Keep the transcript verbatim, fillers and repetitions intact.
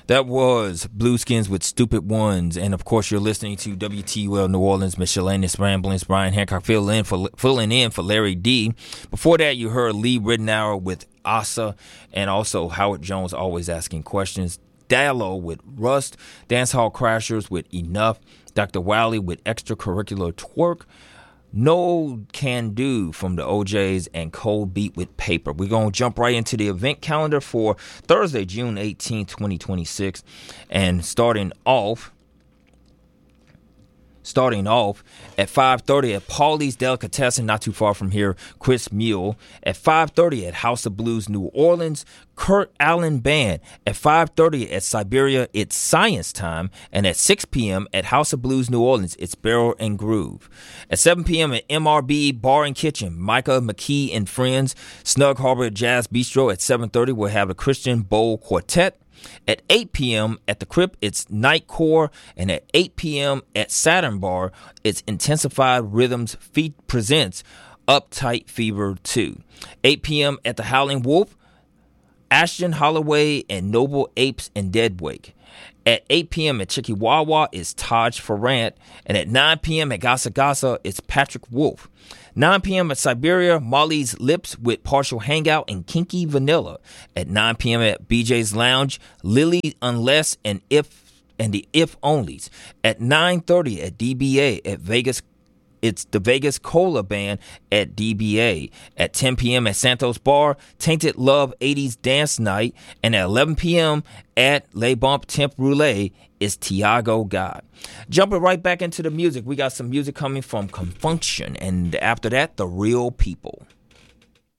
That was Blueskins with Stupid Ones. And, of course, you're listening to W T U L New Orleans, Miscellaneous Ramblings. Brian Hancock filling in for, filling in for Larry D. Before that, you heard Lee Ritenour with Asa, and also Howard Jones, Always Asking Questions. Diallo with Rust. Dancehall Crashers with Enough. Doctor Wiley with Extracurricular Twerk. No Can Do from the O Js, and Cold Beat with Paper. We're going to jump right into the event calendar for Thursday, June eighteenth, twenty twenty-six. And starting off, starting off at five thirty at Paulie's Delicatessen, not too far from here, Chris Mule. At five thirty at House of Blues, New Orleans, Kurt Allen Band. At five thirty at Siberia, it's Science Time. And at six p.m. at House of Blues, New Orleans, it's Barrel and Groove. At seven p.m. at M R B Bar and Kitchen, Micah McKee and Friends. Snug Harbor Jazz Bistro at seven thirty, we'll have a Christian Bowl Quartet. At eight p.m. at the Crypt, it's Night Core. And at eight p.m. at Saturn Bar, it's Intensified Rhythms Feet presents Uptight Fever two. eight p.m. at the Howling Wolf, Ashton Holloway and Noble Apes and Deadwake. At eight p.m. at Chickawawa, it's Taj Farrant. And at nine p.m. at Gasa Gasa, it's Patrick Wolf. nine p.m. at Siberia, Molly's Lips with Partial Hangout and Kinky Vanilla. At nine p.m. at B J's Lounge, Lily Unless and If and the If Onlys. At nine thirty at D B A at Vegas, it's the Vegas Cola Band at D B A. At ten p.m. at Santos Bar, Tainted Love eighties Dance Night. And at eleven p.m. at Le Bump Temp Roulette is Tiago God. Jumping right back into the music, we got some music coming from Confunction. And after that, The Real People.